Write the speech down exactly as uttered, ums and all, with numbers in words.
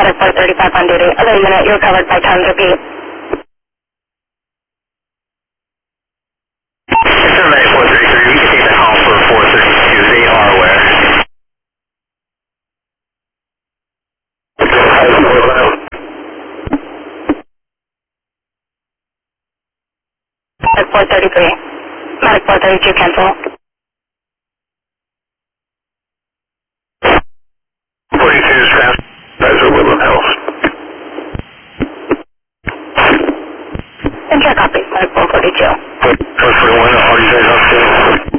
Medic four thirty-five on duty. Other unit, you're covered by tons, repeat. Medic four thirty-three, you can take the call for four thirty-two, they are aware. Medic four thirty-three. Medic four thirty-two, cancel.